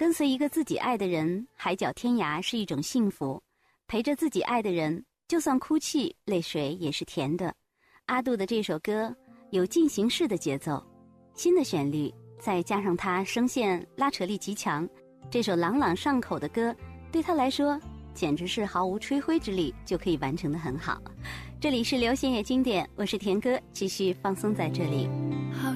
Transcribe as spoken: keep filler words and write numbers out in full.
跟随一个自己爱的人，海角天涯是一种幸福。陪着自己爱的人，就算哭泣，泪水也是甜的。阿杜的这首歌有进行式的节奏，新的旋律，再加上他声线拉扯力极强，这首朗朗上口的歌，对他来说，简直是毫无吹灰之力就可以完成得很好。这里是流行乐经典，我是田哥，继续放松在这里。